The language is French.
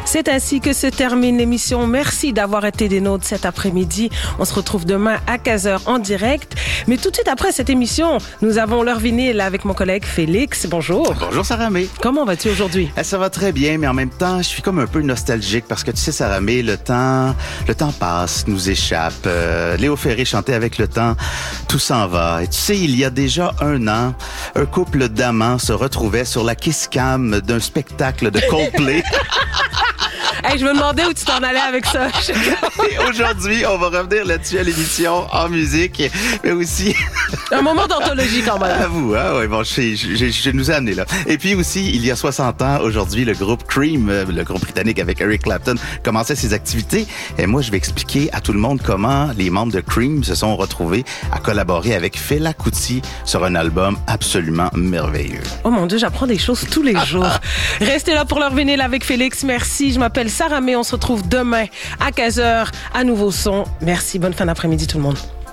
C'est ainsi que se termine l'émission. Merci d'avoir été des nôtres cet après-midi. On se retrouve demain à 15h en direct. Mais tout de suite après cette émission, nous avons l'heure vinyle avec mon collègue Félix. Bonjour. Bonjour Saramé. Comment vas-tu aujourd'hui? Ça va très bien, mais en même temps, je suis comme un peu nostalgique parce que tu sais, Saramé, le temps passe, nous échappe. Léo Ferré chantait avec le temps, tout s'en va. Et tu sais, il y a déjà 1 an, un couple d'amants se retrouvait sur la kiss cam d'un spectacle de Coldplay. Hey, je me demandais où tu t'en allais avec ça. Et aujourd'hui, on va revenir là-dessus à l'émission en musique, mais aussi... Un moment d'anthologie quand même. À vous, hein? Ouais, bon, je nous ai amené là. Et puis aussi, il y a 60 ans, aujourd'hui, le groupe Cream, le groupe britannique avec Eric Clapton, commençait ses activités. Et moi, je vais expliquer à tout le monde comment les membres de Cream se sont retrouvés à collaborer avec Fela Kuti sur un album absolument merveilleux. Oh mon Dieu, j'apprends des choses tous les jours. Restez là pour l'heure vinyle avec Félix. Merci. Je m'appelle Saramé. On se retrouve demain à 15h à Nouveau Son. Merci. Bonne fin d'après-midi tout le monde.